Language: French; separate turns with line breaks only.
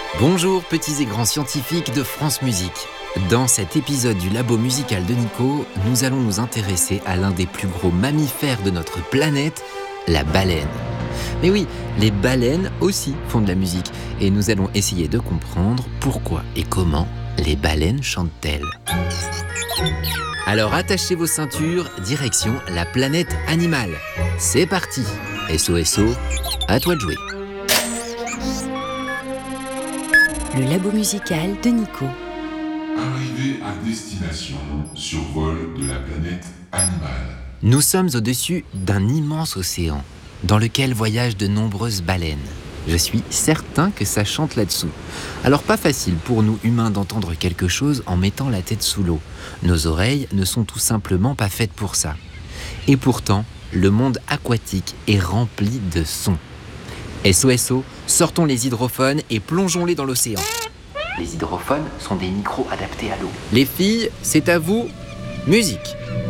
Bonjour petits et grands scientifiques de France Musique. Dans cet épisode du Labo musical de Nico, nous allons nous intéresser à l'un des plus gros mammifères de notre planète, la baleine. Mais oui, les baleines aussi font de la musique et nous allons essayer de comprendre pourquoi et comment les baleines chantent-elles. Alors attachez vos ceintures, direction la planète animale. C'est parti. SOSO, à toi de jouer.
Le Labo musical de Nico.
Arrivé à destination, survol de la planète animale.
Nous sommes au-dessus d'un immense océan, dans lequel voyagent de nombreuses baleines. Je suis certain que ça chante là-dessous. Alors pas facile pour nous humains d'entendre quelque chose en mettant la tête sous l'eau. Nos oreilles ne sont tout simplement pas faites pour ça. Et pourtant, le monde aquatique est rempli de sons. SOSO, sortons les hydrophones et plongeons-les dans l'océan. Les hydrophones sont des micros adaptés à l'eau. Les filles, c'est à vous, musique.